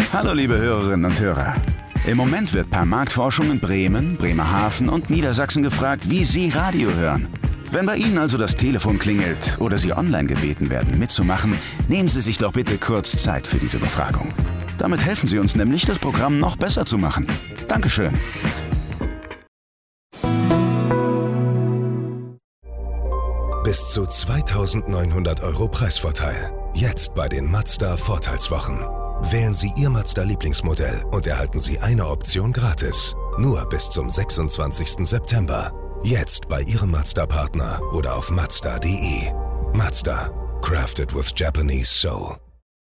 Hallo liebe Hörerinnen und Hörer. Im Moment wird per Marktforschung in Bremen, Bremerhaven und Niedersachsen gefragt, wie Sie Radio hören. Wenn bei Ihnen also das Telefon klingelt oder Sie online gebeten werden, mitzumachen, nehmen Sie sich doch bitte kurz Zeit für diese Befragung. Damit helfen Sie uns nämlich, das Programm noch besser zu machen. Dankeschön. Bis zu 2.900 € Preisvorteil. Jetzt bei den Mazda Vorteilswochen. Wählen Sie Ihr Mazda-Lieblingsmodell und erhalten Sie eine Option gratis. Nur bis zum 26. September. Jetzt bei Ihrem Mazda-Partner oder auf Mazda.de. Mazda. Crafted with Japanese soul.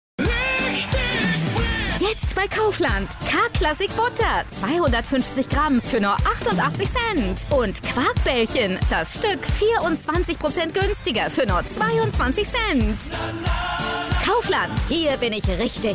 Jetzt bei Kaufland. K-Classic Butter. 250 Gramm für nur 88 Cent. Und Quarkbällchen. Das Stück 24% günstiger für nur 22 Cent. Kaufland. Hier bin ich richtig.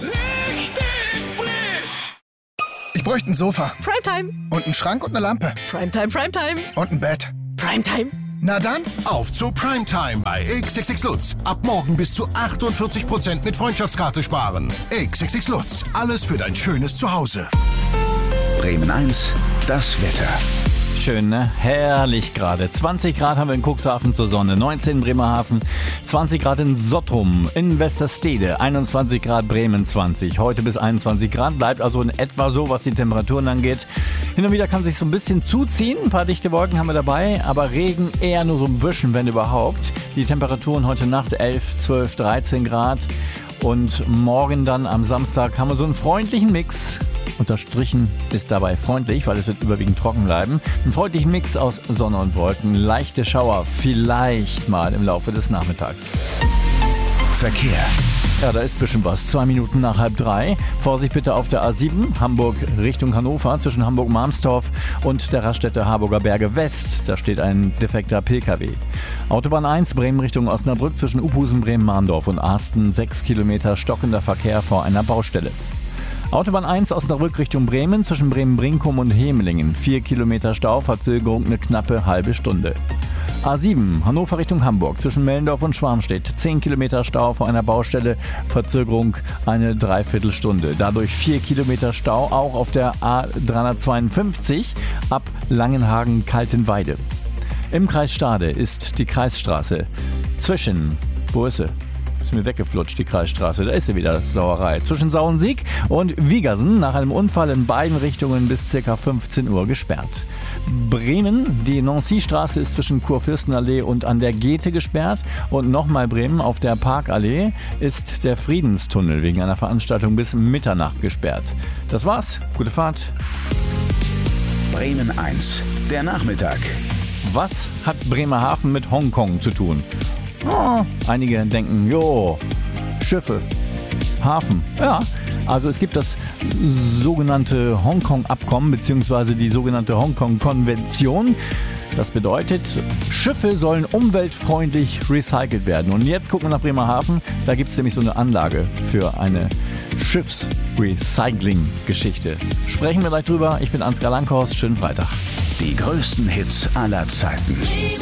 Ich bräuchte ein Sofa. Primetime. Und einen Schrank und eine Lampe. Primetime, Primetime. Und ein Bett. Primetime. Na dann, auf zu Primetime bei XXX Lutz. Ab morgen bis zu 48% mit Freundschaftskarte sparen. XXX Lutz. Alles für dein schönes Zuhause. Bremen 1, das Wetter. Schön, ne? Herrlich gerade. 20 Grad haben wir in Cuxhaven zur Sonne, 19 in Bremerhaven, 20 Grad in Sottrum, in Westerstede, 21 Grad Bremen 20. Heute bis 21 Grad, bleibt also in etwa so, was die Temperaturen angeht. Hin und wieder kann sich so ein bisschen zuziehen, ein paar dichte Wolken haben wir dabei, aber Regen eher nur so ein bisschen, wenn überhaupt. Die Temperaturen heute Nacht 11, 12, 13 Grad und morgen dann am Samstag haben wir so einen freundlichen Mix. Unterstrichen ist dabei freundlich, weil es wird überwiegend trocken bleiben. Einen freundlichen Mix aus Sonne und Wolken, leichte Schauer, vielleicht mal im Laufe des Nachmittags. Verkehr. Ja, da ist ein bisschen was. 2 Minuten nach 2:30. Vorsicht bitte auf der A7, Hamburg Richtung Hannover, zwischen Hamburg-Marmstorf und der Raststätte Harburger Berge West. Da steht ein defekter Pkw. Autobahn 1, Bremen Richtung Osnabrück, zwischen Uphusen, Bremen-Mahndorf und Arsten. 6 Kilometer stockender Verkehr vor einer Baustelle. Autobahn 1 Osnabrück Richtung Bremen, zwischen Bremen-Brinkum und Hemelingen. 4 Kilometer Stau, Verzögerung eine knappe halbe Stunde. A7 Hannover Richtung Hamburg, zwischen Mellendorf und Schwarmstedt. 10 Kilometer Stau vor einer Baustelle, Verzögerung eine Dreiviertelstunde. Dadurch 4 Kilometer Stau auch auf der A352 ab Langenhagen-Kaltenweide. Im Kreis Stade ist die Kreisstraße zwischen, wo ist sie? Ist mir weggeflutscht, die Kreisstraße. Da ist sie wieder, Sauerei. Zwischen Sauensiek und Wiegersen nach einem Unfall in beiden Richtungen bis ca. 15 Uhr gesperrt. Bremen, die Nancy-Straße ist zwischen Kurfürstenallee und an der Goethe gesperrt. Und nochmal Bremen, auf der Parkallee ist der Friedenstunnel wegen einer Veranstaltung bis Mitternacht gesperrt. Das war's. Gute Fahrt. Bremen 1, der Nachmittag. Was hat Bremerhaven mit Hongkong zu tun? Oh, einige denken, Schiffe, Hafen. Ja, also es gibt das sogenannte Hongkong-Abkommen bzw. die sogenannte Hongkong-Konvention. Das bedeutet, Schiffe sollen umweltfreundlich recycelt werden. Und jetzt gucken wir nach Bremerhaven. Da gibt es nämlich so eine Anlage für eine Schiffsrecycling-Geschichte. Sprechen wir gleich drüber. Ich bin Ansgar Lankhorst. Schönen Freitag. Die größten Hits aller Zeiten.